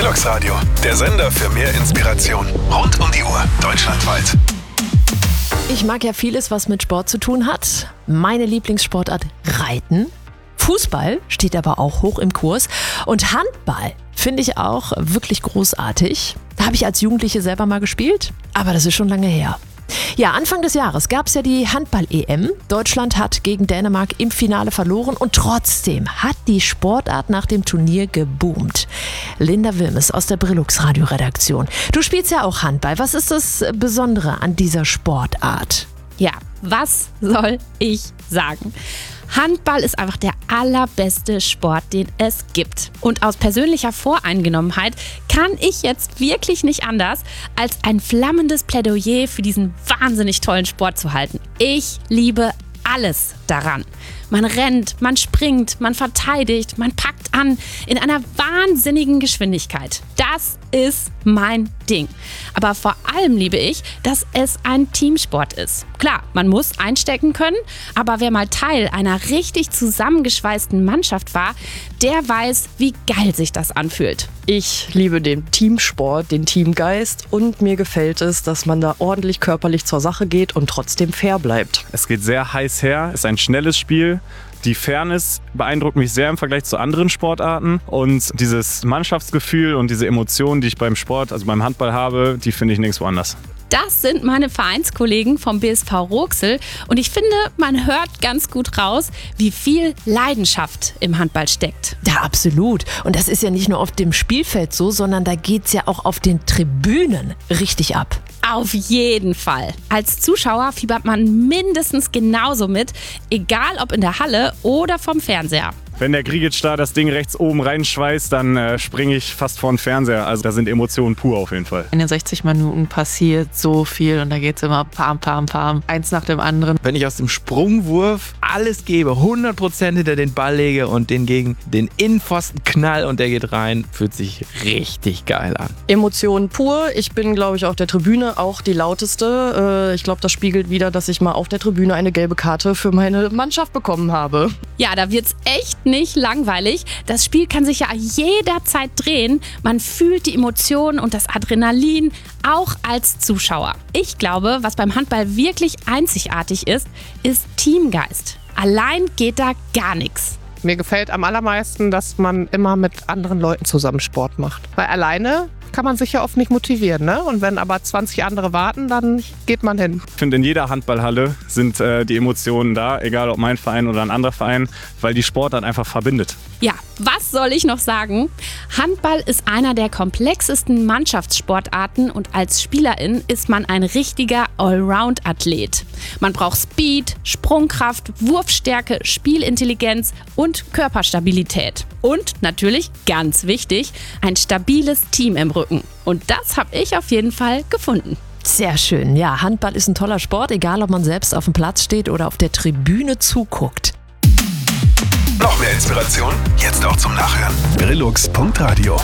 Brillux Radio, der Sender für mehr Inspiration. Rund um die Uhr, deutschlandweit. Ich mag ja vieles, was mit Sport zu tun hat. Meine Lieblingssportart Reiten. Fußball steht aber auch hoch im Kurs. Und Handball finde ich auch wirklich großartig. Da habe ich als Jugendliche selber mal gespielt, aber das ist schon lange her. Ja, Anfang des Jahres gab es ja die Handball-EM. Deutschland hat gegen Dänemark im Finale verloren und trotzdem hat die Sportart nach dem Turnier geboomt. Linda Wilmes aus der Brillux Radio-Redaktion. Du spielst ja auch Handball. Was ist das Besondere an dieser Sportart? Ja, was soll ich sagen? Handball ist einfach der allerbeste Sport, den es gibt. Und aus persönlicher Voreingenommenheit kann ich jetzt wirklich nicht anders, als ein flammendes Plädoyer für diesen wahnsinnig tollen Sport zu halten. Ich liebe alles daran. Man rennt, man springt, man verteidigt, man packt an in einer wahnsinnigen Geschwindigkeit. Das ist mein Ding. Aber vor allem liebe ich, dass es ein Teamsport ist. Klar, man muss einstecken können, aber wer mal Teil einer richtig zusammengeschweißten Mannschaft war, der weiß, wie geil sich das anfühlt. Ich liebe den Teamsport, den Teamgeist und mir gefällt es, dass man da ordentlich körperlich zur Sache geht und trotzdem fair bleibt. Es geht sehr heiß her, ist ein schnelles Spiel. Die Fairness beeindruckt mich sehr im Vergleich zu anderen Sportarten und dieses Mannschaftsgefühl und diese Emotionen, die ich beim Sport, also beim Handball habe, die finde ich nirgendwo anders. Das sind meine Vereinskollegen vom BSV Roxel und ich finde, man hört ganz gut raus, wie viel Leidenschaft im Handball steckt. Ja, absolut. Und das ist ja nicht nur auf dem Spielfeld so, sondern da geht's ja auch auf den Tribünen richtig ab. Auf jeden Fall. Als Zuschauer fiebert man mindestens genauso mit, egal ob in der Halle oder vom Fernseher. Wenn der Grigic da das Ding rechts oben reinschweißt, dann springe ich fast vor den Fernseher. Also da sind Emotionen pur auf jeden Fall. In den 60 Minuten passiert so viel und da geht es immer pam, pam, pam, eins nach dem anderen. Wenn ich aus dem Sprungwurf alles gebe, 100% hinter den Ball lege und den gegen den Innenpfosten knall und der geht rein, fühlt sich richtig geil an. Emotionen pur. Ich bin, glaube ich, auf der Tribüne auch die lauteste. Ich glaube, das spiegelt wieder, dass ich mal auf der Tribüne eine gelbe Karte für meine Mannschaft bekommen habe. Ja, da wird's echt nicht langweilig. Das Spiel kann sich ja jederzeit drehen. Man fühlt die Emotionen und das Adrenalin auch als Zuschauer. Ich glaube, was beim Handball wirklich einzigartig ist Teamgeist. Allein geht da gar nichts. Mir gefällt am allermeisten, dass man immer mit anderen Leuten zusammen Sport macht. Weil alleine kann man sich ja oft nicht motivieren, ne? Und wenn aber 20 andere warten, dann geht man hin. Ich finde, in jeder Handballhalle sind die Emotionen da, egal ob mein Verein oder ein anderer Verein, weil die Sportart einfach verbindet. Ja, was soll ich noch sagen? Handball ist einer der komplexesten Mannschaftssportarten und als Spielerin ist man ein richtiger Allround-Athlet. Man braucht Speed, Sprungkraft, Wurfstärke, Spielintelligenz und Körperstabilität. Und natürlich, ganz wichtig, ein stabiles Team im Rücken. Und das habe ich auf jeden Fall gefunden. Sehr schön. Ja, Handball ist ein toller Sport, egal ob man selbst auf dem Platz steht oder auf der Tribüne zuguckt. Noch mehr Inspiration? Jetzt auch zum Nachhören. Brillux.radio